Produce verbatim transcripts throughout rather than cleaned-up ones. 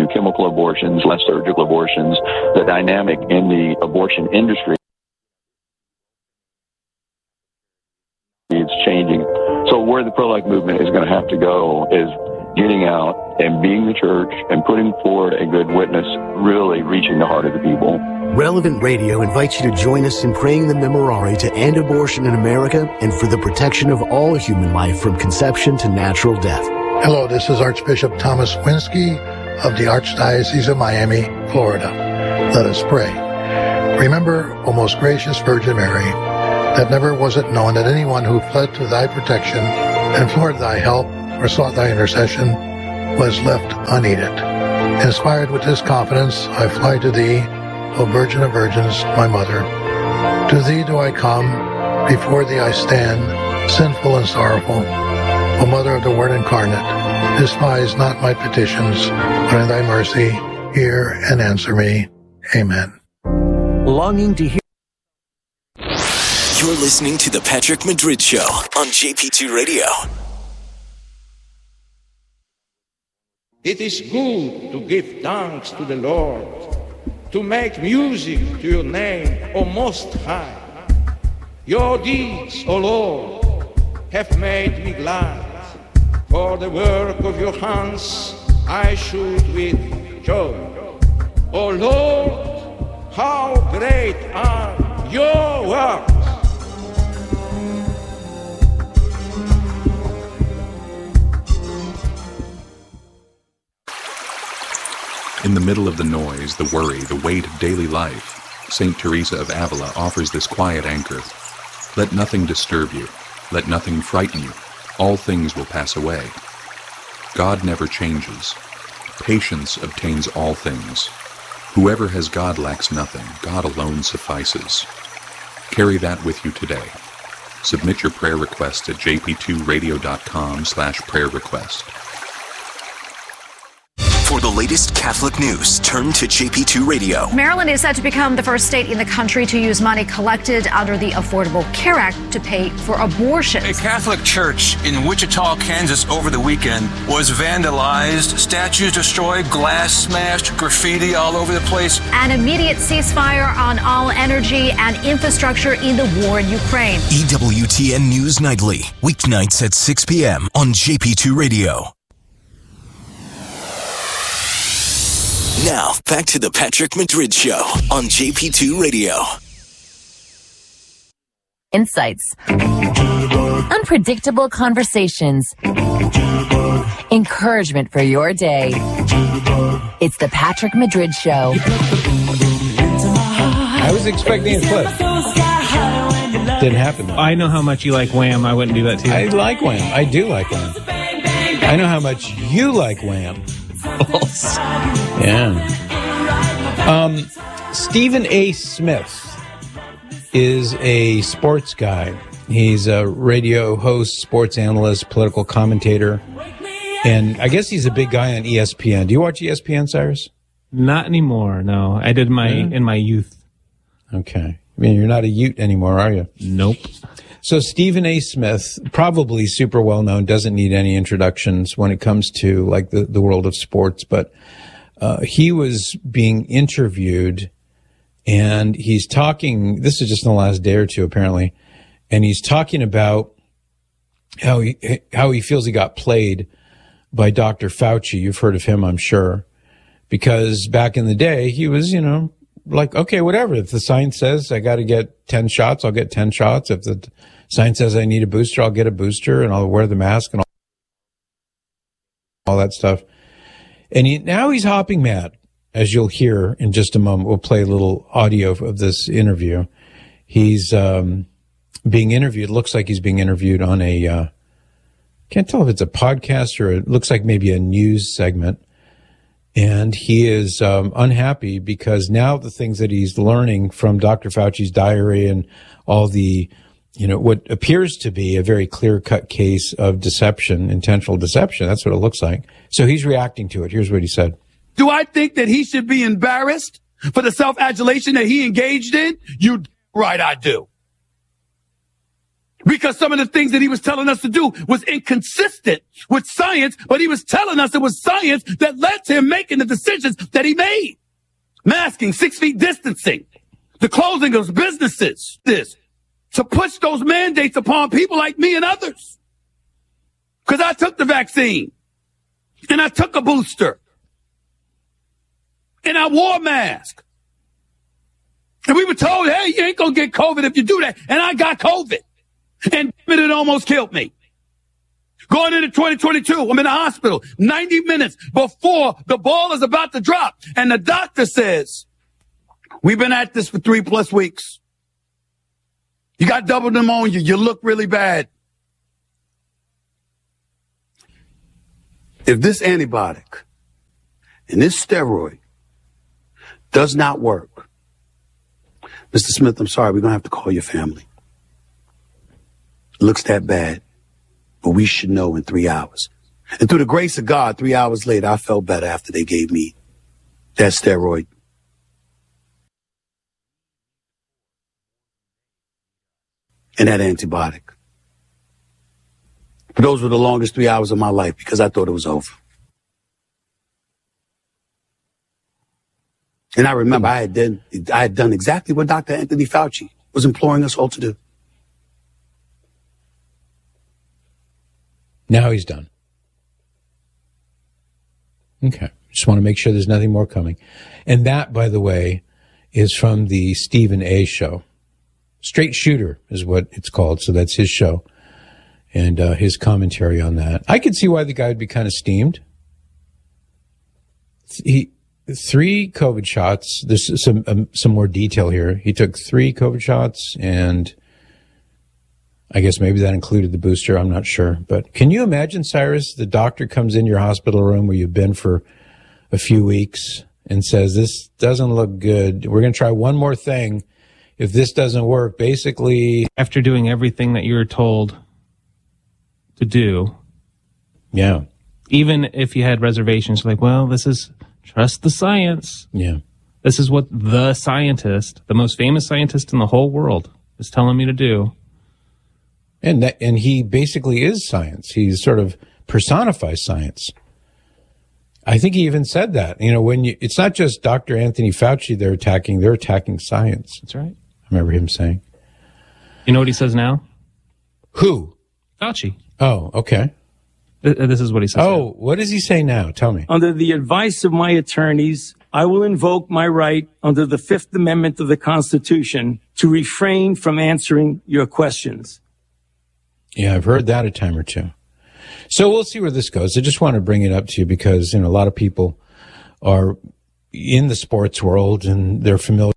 new chemical abortions, less surgical abortions. The dynamic in the abortion industry is changing. So where the pro-life movement is going to have to go is getting out and being the church and putting forward a good witness, really reaching the heart of the people. Relevant Radio invites you to join us in praying the Memorare to end abortion in America and for the protection of all human life from conception to natural death. Hello, this is Archbishop Thomas Winsky of the Archdiocese of Miami, Florida. Let us pray. Remember, O most gracious Virgin Mary, that never was it known that anyone who fled to thy protection, implored thy help, or sought thy intercession, was left unaided. Inspired with this confidence, I fly to thee, O Virgin of Virgins, my mother. To thee do I come, before thee I stand, sinful and sorrowful. O Mother of the Word incarnate, despise not my petitions, but in thy mercy hear and answer me. Amen. Longing to hear. You're listening to The Patrick Madrid Show on J P two Radio. It is good to give thanks to the Lord, to make music to your name, O Most High. Your deeds, O Lord, have made me glad. For the work of your hands I should with joy. O Lord, how great are your works! In the middle of the noise, the worry, the weight of daily life, Saint Teresa of Avila offers this quiet anchor. Let nothing disturb you. Let nothing frighten you. All things will pass away. God never changes. Patience obtains all things. Whoever has God lacks nothing. God alone suffices. Carry that with you today. Submit your prayer request at j p two radio dot com slash prayer request. For the latest Catholic news, turn to J P two Radio. Maryland is set to become the first state in the country to use money collected under the Affordable Care Act to pay for abortions. A Catholic church in Wichita, Kansas over the weekend was vandalized, statues destroyed, glass smashed, graffiti all over the place. An immediate ceasefire on all energy and infrastructure in the war in Ukraine. E W T N News Nightly, weeknights at six p.m. on J P two Radio. Now, back to the Patrick Madrid Show on J P two Radio. Insights. Unpredictable conversations. Encouragement for your day. It's the Patrick Madrid Show. I was expecting a clip. Didn't happen though. I know how much you like Wham. I wouldn't do that to you. I like Wham. I do like Wham. I know how much you like Wham. Yeah. Um, Stephen A. Smith is a sports guy. He's a radio host, sports analyst, political commentator, and I guess he's a big guy on E S P N. Do you watch E S P N, Cyrus? Not anymore, no. I did my yeah. in my youth. Okay. I mean, you're not a Ute anymore, are you? Nope. So Stephen A. Smith, probably super well known, doesn't need any introductions when it comes to like the, the world of sports, but uh, he was being interviewed and he's talking, this is just in the last day or two apparently, and he's talking about how he, how he feels he got played by Doctor Fauci. You've heard of him, I'm sure, because back in the day he was, you know, like, okay, whatever. If the science says I got to get ten shots, I'll get ten shots. If the science says I need a booster, I'll get a booster and I'll wear the mask and all, all that stuff. And he, now he's hopping mad, as you'll hear in just a moment. We'll play a little audio of this interview. He's um, being interviewed. It looks like he's being interviewed on a, uh, can't tell if it's a podcast or it looks like maybe a news segment. And he is um, unhappy because now the things that he's learning from Doctor Fauci's diary and all the, you know, what appears to be a very clear-cut case of deception, intentional deception. That's what it looks like. So he's reacting to it. Here's what he said. Do I think that he should be embarrassed for the self-adulation that he engaged in? You right, I do. Because some of the things that he was telling us to do was inconsistent with science, but he was telling us it was science that led to him making the decisions that he made. Masking, six feet distancing, the closing of businesses, this, to push those mandates upon people like me and others. Because I took the vaccine, and I took a booster, and I wore a mask. And we were told, hey, you ain't going to get COVID if you do that. And I got COVID. And it almost killed me. Going into twenty twenty-two, I'm in the hospital ninety minutes before the ball is about to drop. And the doctor says, we've been at this for three plus weeks. You got double pneumonia. You look really bad. If this antibiotic and this steroid does not work, Mister Smith, I'm sorry, we're going to have to call your family. It looks that bad, but we should know in three hours. And through the grace of God, three hours later, I felt better after they gave me that steroid. And that antibiotic. But those were the longest three hours of my life because I thought it was over. And I remember I had done, I had done exactly what Doctor Anthony Fauci was imploring us all to do. Now he's done. Okay. Just want to make sure there's nothing more coming. And that, by the way, is from the Stephen A. show. Straight Shooter is what it's called. So that's his show and uh, his commentary on that. I could see why the guy would be kind of steamed. He three COVID shots. There's some um, some more detail here. He took three COVID shots, and I guess maybe that included the booster. I'm not sure. But can you imagine, Cyrus, the doctor comes in your hospital room where you've been for a few weeks and says, this doesn't look good. We're going to try one more thing. If this doesn't work, basically... After doing everything that you were told to do. Yeah. Even if you had reservations, like, well, this is... Trust the science. Yeah. This is what the scientist, the most famous scientist in the whole world, is telling me to do. And that, and he basically is science. He sort of personifies science. I think he even said that. You know, when you, it's not just Doctor Anthony Fauci they're attacking, they're attacking science. That's right. I remember him saying. You know what he says now? Who? Fauci. Oh, okay. This is what he says. Oh, now. What does he say now? Tell me. Under the advice of my attorneys, I will invoke my right under the Fifth Amendment of the Constitution to refrain from answering your questions. Yeah, I've heard that a time or two. So we'll see where this goes. I just want to bring it up to you because, you know, a lot of people are in the sports world and they're familiar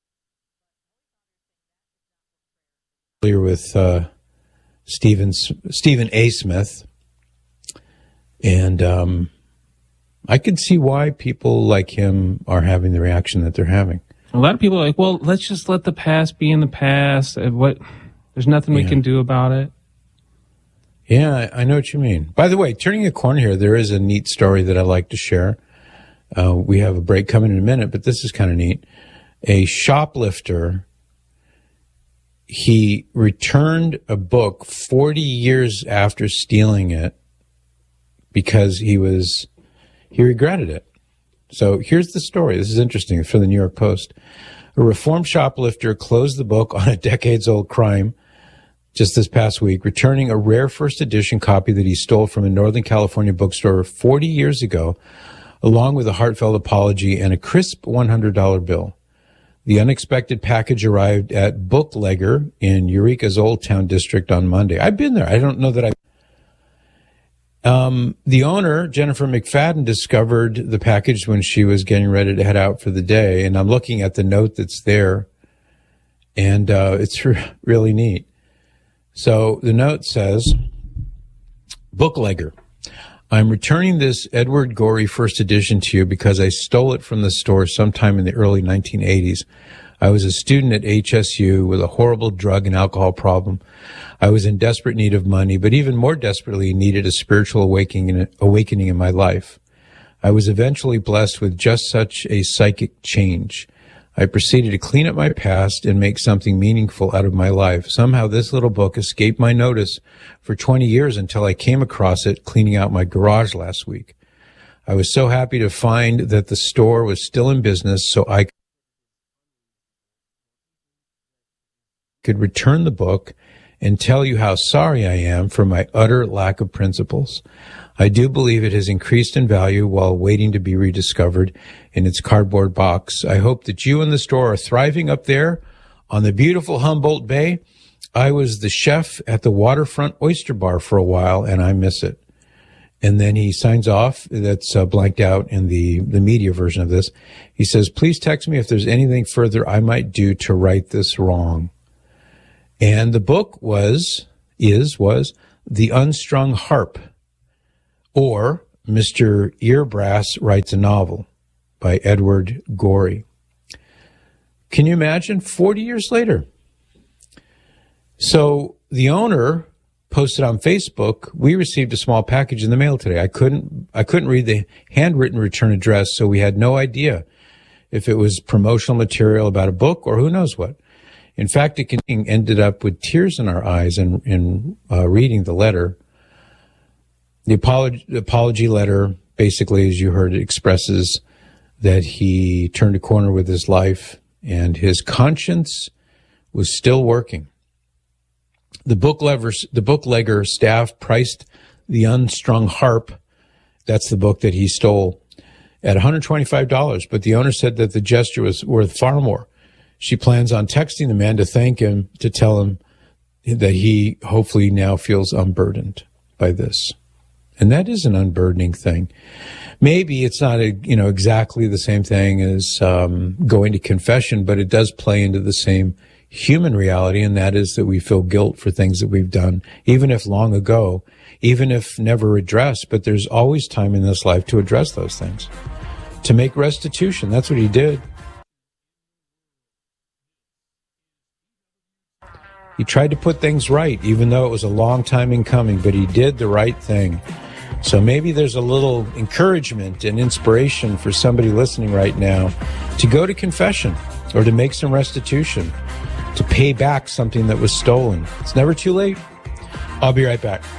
with uh, Stephen, Stephen A. Smith. And um, I could see why people like him are having the reaction that they're having. A lot of people are like, well, let's just let the past be in the past. What? There's nothing we yeah. can do about it. Yeah, I know what you mean. By the way, turning a corner here, there is a neat story that I'd like to share. Uh, we have a break coming in a minute, but this is kind of neat. A shoplifter, he returned a book forty years after stealing it because he was, he regretted it. So here's the story. This is interesting. It's from the New York Post. A reformed shoplifter closed the book on a decades-old crime just this past week, returning a rare first edition copy that he stole from a Northern California bookstore forty years ago, along with a heartfelt apology and a crisp one hundred dollar bill. The unexpected package arrived at Booklegger in Eureka's Old Town district on Monday. I've been there. I don't know that I... Um, the owner, Jennifer McFadden, discovered the package when she was getting ready to head out for the day. And I'm looking at the note that's there, and uh, it's re- really neat. So the note says, Booklegger, I'm returning this Edward Gorey first edition to you because I stole it from the store sometime in the early nineteen eighties. I was a student at H S U with a horrible drug and alcohol problem. I was in desperate need of money, but even more desperately needed a spiritual awakening, awakening in my life. I was eventually blessed with just such a psychic change. I proceeded to clean up my past and make something meaningful out of my life. Somehow this little book escaped my notice for twenty years until I came across it cleaning out my garage last week. I was so happy to find that the store was still in business so I could return the book and tell you how sorry I am for my utter lack of principles. I do believe it has increased in value while waiting to be rediscovered in its cardboard box. I hope that you and the store are thriving up there on the beautiful Humboldt Bay. I was the chef at the waterfront oyster bar for a while, and I miss it. And then he signs off. That's uh, blanked out in the, the media version of this. He says, please text me if there's anything further I might do to right this wrong. And the book was, is, was The Unstrung Harp, or Mister Earbrass Writes a Novel by Edward Gorey. Can you imagine? forty years later. So the owner posted on Facebook, we received a small package in the mail today. I couldn't, I couldn't read the handwritten return address, so we had no idea if it was promotional material about a book or who knows what. In fact, it ended up with tears in our eyes in, in uh, reading the letter. The apology, apology letter, basically, as you heard, it expresses that he turned a corner with his life and his conscience was still working. The booklegger, the booklegger staff priced The Unstrung Harp, that's the book that he stole, at one hundred twenty-five dollars, but the owner said that the gesture was worth far more. She plans on texting the man to thank him, to tell him that he hopefully now feels unburdened by this. And that is an unburdening thing. Maybe it's not, a, you know, exactly the same thing as um, going to confession, but it does play into the same human reality, and that is that we feel guilt for things that we've done, even if long ago, even if never addressed. But there's always time in this life to address those things, to make restitution. That's what he did. He tried to put things right, even though it was a long time in coming, but he did the right thing. So maybe there's a little encouragement and inspiration for somebody listening right now to go to confession or to make some restitution, to pay back something that was stolen. It's never too late. I'll be right back.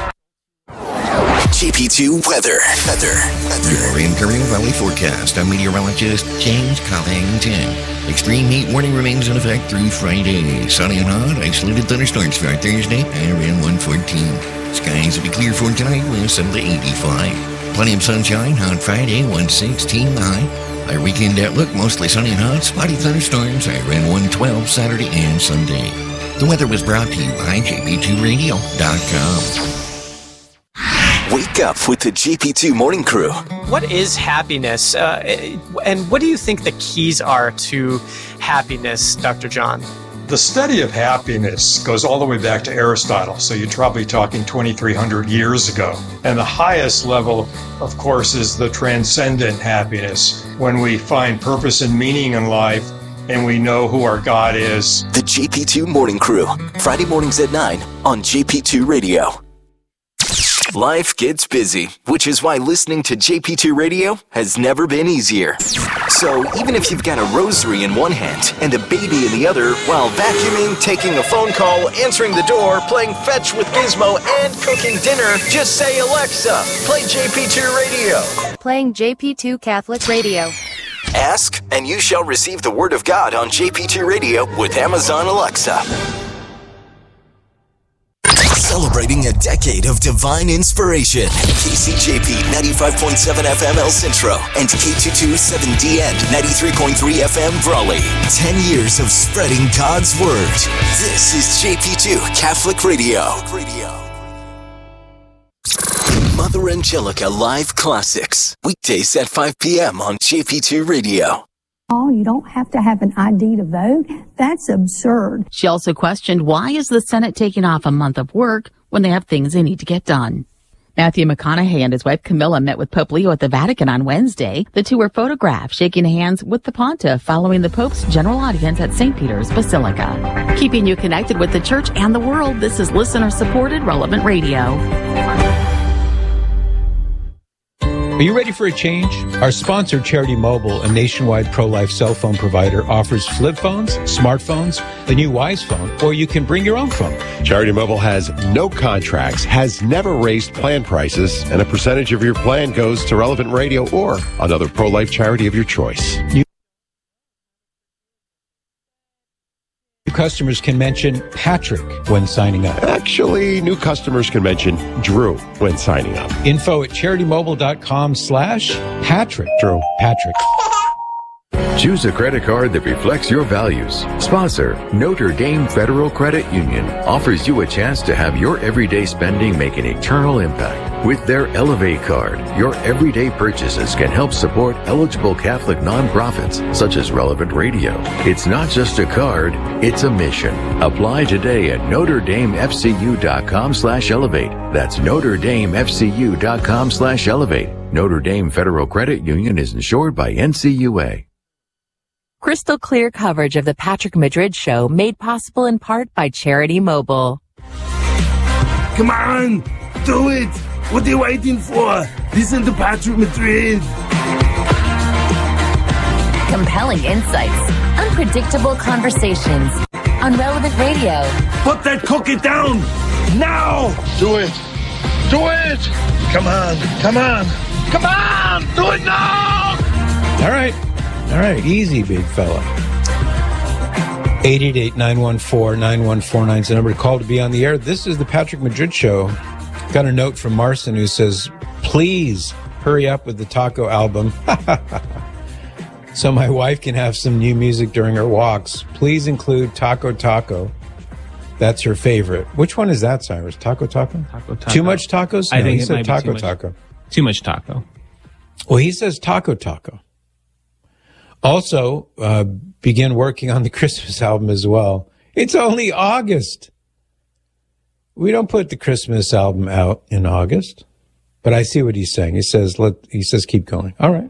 J P two weather. Weather. Weather. Your Imperial Valley forecast. I'm meteorologist James Covington. Extreme heat warning remains in effect through Friday. Sunny and hot. Isolated thunderstorms for Thursday at around one fourteen. Skies will be clear for tonight with some to eighty-five. Plenty of sunshine on Friday, one sixteen high. Our weekend outlook, mostly sunny and hot. Spotty thunderstorms at around one twelve Saturday and Sunday. The weather was brought to you by J P two radio dot com. Wake up with the J P two Morning Crew. What is happiness? Uh, and what do you think the keys are to happiness, Doctor John? The study of happiness goes all the way back to Aristotle, so you're probably talking twenty-three hundred years ago. And the highest level, of course, is the transcendent happiness, when we find purpose and meaning in life and we know who our God is. The J P two Morning Crew, Friday mornings at nine on J P two Radio. Life gets busy, which is why listening to J P two Radio has never been easier. So even if you've got a rosary in one hand and a baby in the other, while vacuuming, taking a phone call, answering the door, playing fetch with Gizmo, and cooking dinner, just say, Alexa, play J P two Radio. Playing J P two Catholic Radio. Ask, and you shall receive the Word of God on J P two Radio with Amazon Alexa. Celebrating a decade of divine inspiration. K C J P ninety-five point seven F M El Centro and K two twenty-seven D N ninety-three point three F M Brawley. Ten years of spreading God's Word. This is J P two Catholic Radio. Mother Angelica Live Classics. Weekdays at five p.m. on J P two Radio. Oh, you don't have to have an I D to vote? That's absurd. She also questioned, why is the Senate taking off a month of work when they have things they need to get done? Matthew McConaughey and his wife Camilla met with Pope Leo at the Vatican on Wednesday. The two were photographed shaking hands with the Pontiff following the Pope's general audience at Saint Peter's Basilica. Keeping you connected with the Church and the world, this is listener-supported Relevant Radio. Are you ready for a change? Our sponsor, Charity Mobile, a nationwide pro-life cell phone provider, offers flip phones, smartphones, the new Wise phone, or you can bring your own phone. Charity Mobile has no contracts, has never raised plan prices, and a percentage of your plan goes to Relevant Radio or another pro-life charity of your choice. New customers can mention Patrick when signing up. Actually, new customers can mention Drew when signing up. Info at CharityMobile.com slash Patrick. Drew. Patrick. Choose a credit card that reflects your values. Sponsor, Notre Dame Federal Credit Union offers you a chance to have your everyday spending make an eternal impact. With their Elevate card, your everyday purchases can help support eligible Catholic nonprofits such as Relevant Radio. It's not just a card, it's a mission. Apply today at NotreDameFCU.com slash Elevate. That's NotreDameFCU.com slash Elevate. Notre Dame Federal Credit Union is insured by N C U A. Crystal clear coverage of the Patrick Madrid Show made possible in part by Charity Mobile. Come on, do it! What are you waiting for? Listen to Patrick Madrid. Compelling insights, unpredictable conversations on Relevant Radio. Put that cookie down now! Do it! Do it! Come on, come on, come on! Do it now! All right. All right, easy, big fella. eight eight eight, nine one four, nine one four nine is the number to call to be on the air. This is the Patrick Madrid Show. Got a note from Marcin who says, please hurry up with the Taco album so my wife can have some new music during her walks. Please include Taco Taco. That's her favorite. Which one is that, Cyrus? Taco Taco? Taco Taco. Too much tacos? I No, think he it said might be Taco too much. Taco. Too much taco. Well, he says Taco Taco. Also, uh, begin working on the Christmas album as well. It's only August. We don't put the Christmas album out in August, but I see what he's saying. He says, let, he says, keep going. All right.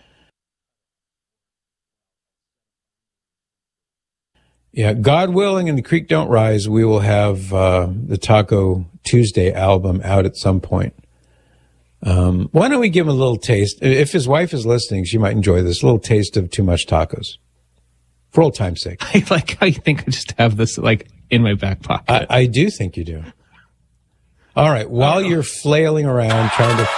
Yeah. God willing and the creek don't rise, we will have, uh, the Taco Tuesday album out at some point. Um, why don't we give him a little taste? If his wife is listening, she might enjoy this. A little taste of Too Much Tacos. For old time's sake. I like how you think I just have this, like, in my back pocket. I, I do think you do. All right. While you're flailing around trying to